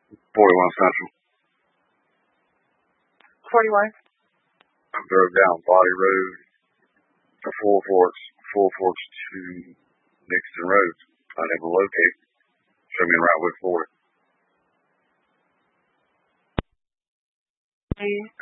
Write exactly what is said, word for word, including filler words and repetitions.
forty-one Central. forty-one. I drove down Body Road to Four Forks, Four Forks to Nixon Road. Unable to locate. Show me the right way forward. Mm.